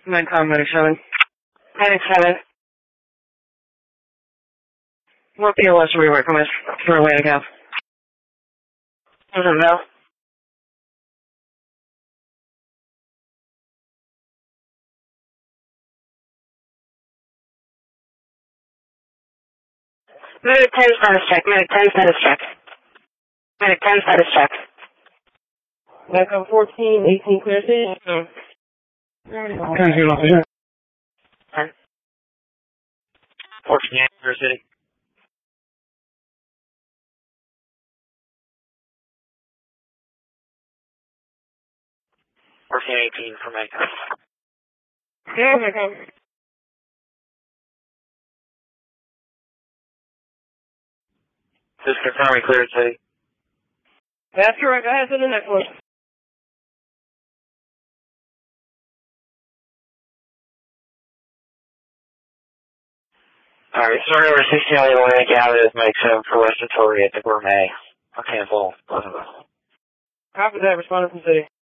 Medic 7. Medic 7. What POS are we working with for a way to go? Doesn't know. Medic 10 status check. Medic 10 status check. Medic 10 status check. Medic 14, 18 clear city. 10-0 officer. 10. 14, clear city. 14-18 for Medic. Yeah, Medic. Just confirm we cleared city. That's correct. I have to the next one. Alright, sorry over 60 on the Atlantic Avenue with Mike 7 for West Victoria at the Gourmet. I'll cancel both of us. Copy that, responding from city.